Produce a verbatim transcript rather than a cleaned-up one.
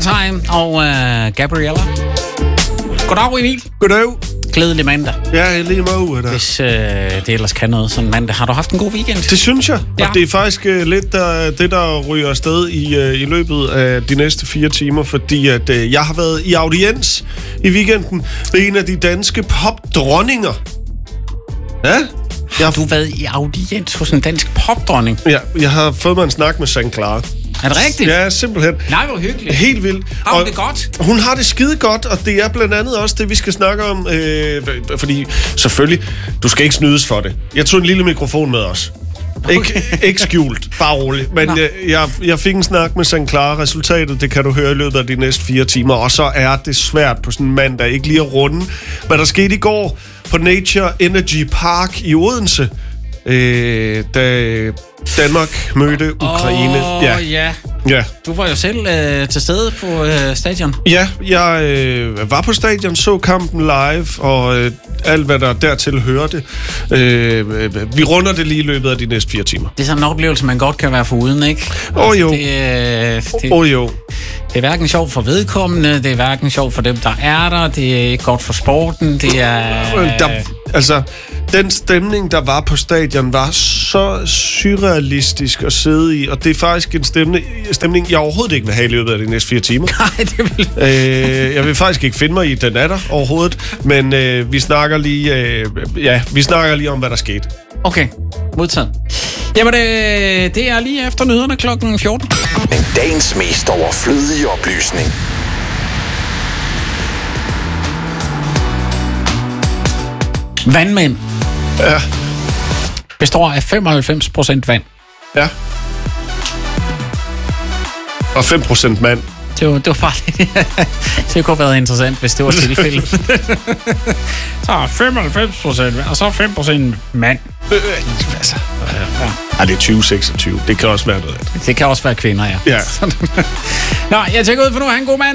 Time og uh, Gabriella. Goddag, Emil. Goddag. Glædelig mandag. Ja, lige måde. Hvis uh, det ellers kan noget sådan mandag. Har du haft en god weekend? Det synes jeg. Ja. Og det er faktisk uh, lidt der, det, der ryger afsted i, uh, i løbet af de næste fire timer, fordi at, uh, jeg har været i audiens i weekenden med en af de danske popdronninger. Ja? Har du været i audiens hos en dansk popdronning? Ja, jeg har fået mig en snak med Sankt Clara. Er det rigtigt? Ja, simpelthen. Nej, hvor hyggeligt. Helt vildt. Har hun det godt? Hun har det skide godt, og det er blandt andet også det, vi skal snakke om. Øh, fordi selvfølgelig, du skal ikke snydes for det. Jeg tog en lille mikrofon med os. Okay. Ikke, ikke skjult, bare roligt. Men jeg, jeg, jeg fik en snak med Sankt Clara. Resultatet, det kan du høre i løbet af de næste fire timer. Og så er det svært på sådan en mandag ikke lige at runde, hvad der skete i går på Nature Energy Park i Odense. Øh, da Danmark mødte Ukraine. Åh, oh, ja. ja. Ja. Du var jo selv øh, til stede på øh, stadion. Ja, jeg øh, var på stadion, så kampen live, og øh, alt, hvad der dertil hørte. Øh, vi runder det lige i løbet af de næste fire timer. Det er sådan en oplevelse, man godt kan være foruden, ikke? Åh oh, jo. Det, øh, det, oh, jo. det er hverken sjovt for vedkommende, det er hverken sjovt for dem, der er der, det er ikke godt for sporten, det er... Der, altså, den stemning, der var på stadion, var så surrealistisk at sidde i, og det er faktisk en stemning, stemning jeg overhovedet ikke vil have i løbet af de næste fire timer. Nej, det vil... øh, jeg vil faktisk ikke finde mig i, den er der overhovedet, men øh, vi snakker lige, øh, ja, vi snakker lige om, hvad der skete. Okay, modtaget. Jamen, det, det er lige efter nyhederne klokken fjorten. Men dagens mest overflødige oplysning. Vandmænd. Ja. Består af femoghalvfems procent vand. Ja. Og fem procent mand. Det var, det var bare lidt... det kunne have været interessant, hvis det var tilfældet. Så er femoghalvfems procent vand, og så fem procent mand. Øh, altså. Ja. Ja, det er tyve seksogtyve. Det kan også være noget. Det kan også være kvinder, ja. Ja. Nå, jeg tænker ud for nu. Ha' en god mand.